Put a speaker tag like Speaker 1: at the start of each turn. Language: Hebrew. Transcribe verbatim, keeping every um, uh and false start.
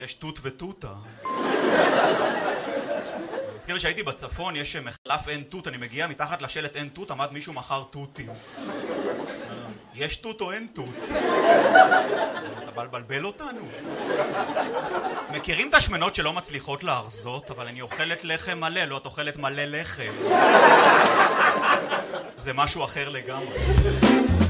Speaker 1: יש תות ותותה. מזכיר לי שהייתי בצפון, יש מחלף אין תות, אני מגיע מתחת לשלט אין תות, עמד מישהו מחר תותים. יש תות או אין תות? אתה בא לבלבל אותנו? מכירים את השמנות שלא מצליחות להרזות, אבל אני אוכלת לחם מלא, לא את אוכלת מלא לחם. זה משהו אחר לגמרי.